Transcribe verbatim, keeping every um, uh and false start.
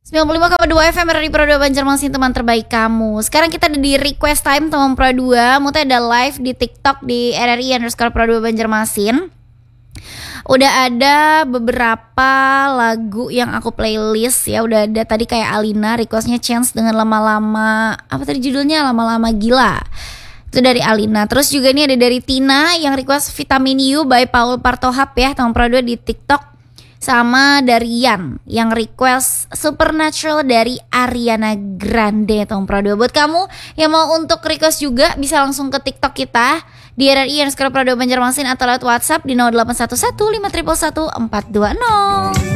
sembilan puluh lima koma dua F M dari Pro dua Banjarmasin, teman terbaik kamu. Sekarang kita ada di request time teman Pro dua. Muta ada live di TikTok di R R I underscore Pro dua Banjarmasin. Udah ada beberapa lagu yang aku playlist ya. Udah ada tadi kayak Alina requestnya Chance dengan lama-lama. Apa tadi judulnya? Lama-lama gila. Itu dari Alina. Terus juga ini ada dari Tina yang request Vitamin You by Paul Partohap ya, teman Pro dua di TikTok. Sama dari Yan yang request Supernatural dari Ariana Grande, teman Pro dua. Buat kamu yang mau untuk request juga bisa langsung ke TikTok kita di R R I underscore Pro dua Banjarmasin atau lewat WhatsApp di nol delapan satu satu lima satu satu empat dua nol.